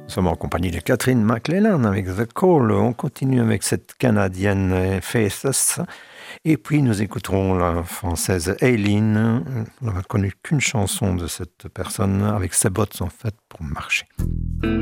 Nous sommes en compagnie de Catherine McLellan avec The Call. On continue avec cette Canadienne Faithless. Et puis nous écouterons la Française Aileen. On n'a connu qu'une chanson de cette personne avec ses bottes en fait pour marcher.